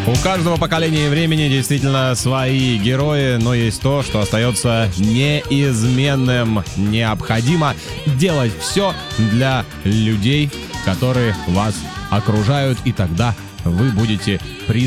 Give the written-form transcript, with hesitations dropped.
У каждого поколения и времени действительно свои герои, но есть то, что остается неизменным. Необходимо делать все для людей, которые вас окружают, и тогда вы будете признаны